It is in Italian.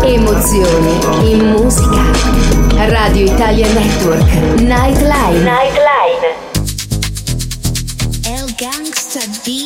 Emozioni in musica. Radio Italia Network. Nightline. El Gangsta